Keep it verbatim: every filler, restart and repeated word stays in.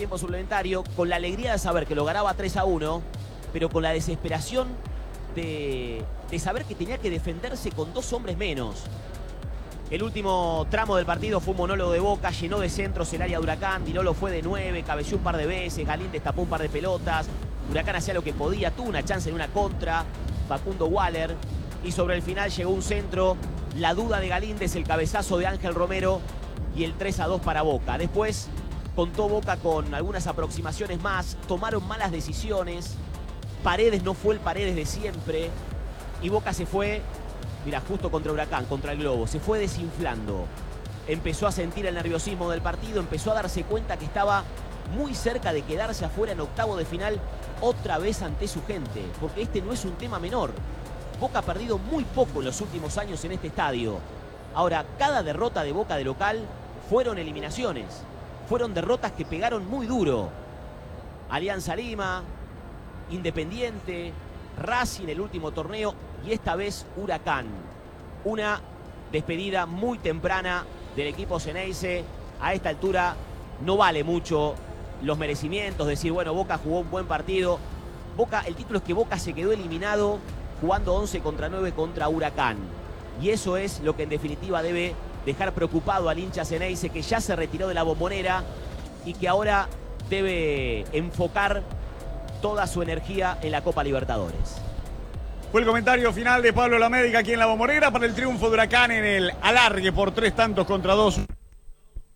tiempo suplementario, con la alegría de saber que lo ganaba tres a uno, pero con la desesperación de, de saber que tenía que defenderse con dos hombres menos. El último tramo del partido fue un monólogo de Boca, llenó de centros el área de Huracán, Di Lolo fue de nueve, cabeció un par de veces, Galíndez tapó un par de pelotas, Huracán hacía lo que podía, tuvo una chance en una contra, Facundo Waller, y sobre el final llegó un centro, la duda de Galíndez, el cabezazo de Ángel Romero y el tres a dos para Boca. Después contó Boca con algunas aproximaciones más, tomaron malas decisiones, Paredes no fue el Paredes de siempre y Boca se fue, mira, justo contra Huracán, contra el Globo, se fue desinflando. Empezó a sentir el nerviosismo del partido, empezó a darse cuenta que estaba muy cerca de quedarse afuera en octavo de final otra vez ante su gente, porque este no es un tema menor. Boca ha perdido muy poco en los últimos años en este estadio. Ahora, cada derrota de Boca de local fueron eliminaciones, fueron derrotas que pegaron muy duro. Alianza Lima, Independiente, Racing el último torneo y esta vez Huracán. Una despedida muy temprana del equipo Ceneice. A esta altura no vale mucho los merecimientos, decir, bueno, Boca jugó un buen partido. Boca, el título es que Boca se quedó eliminado jugando once contra nueve contra Huracán. Y eso es lo que en definitiva debe dejar preocupado al hincha Ceneice, que ya se retiró de la Bombonera y que ahora debe enfocar toda su energía en la Copa Libertadores. Fue el comentario final de Pablo Lamédica aquí en la Bombonera para el triunfo de Huracán en el alargue por tres tantos contra dos.